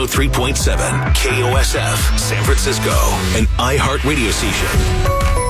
3.7 KOSF San Francisco, an iHeart radio station.